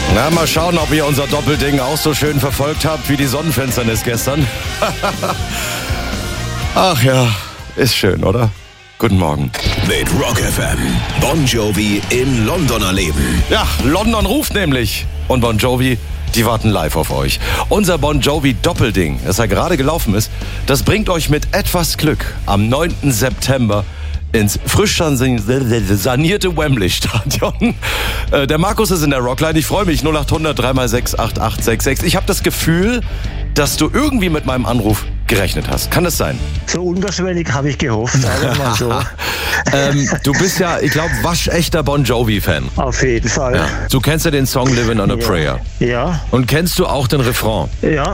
Na, mal schauen, ob ihr unser Doppelding auch so schön verfolgt habt wie die Sonnenfinsternis gestern. Ach ja, ist schön, oder? Guten Morgen. Mit Rock FM. Bon Jovi in London erleben. Ja, London ruft nämlich. Und Bon Jovi, die warten live auf euch. Unser Bon Jovi Doppelding, das ja gerade gelaufen ist, das bringt euch mit etwas Glück am 9. September ins frisch sanierte Wembley-Stadion. Der Markus ist in der Rockline. Ich freue mich. 0800 3x6 8866. Ich habe das Gefühl, dass du irgendwie mit meinem Anruf gerechnet hast. Kann das sein? So unterschwellig habe ich gehofft. Mal so. Du bist ja, ich glaube, waschechter Bon Jovi-Fan. Auf jeden Fall. Ja. Du kennst ja den Song Living on a Prayer. Ja. Und kennst du auch den Refrain? Ja.